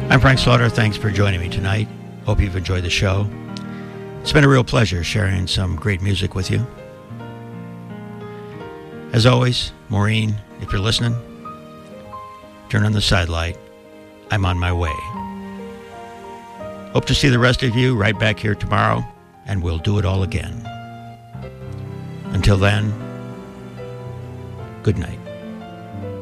I'm Frank Slaughter. Thanks for joining me tonight. Hope you've enjoyed the show. It's been a real pleasure sharing some great music with you. As always, Maureen, if you're listening, turn on the sidelight. I'm on my way. Hope to see the rest of you right back here tomorrow, and we'll do it all again. Until then, good night.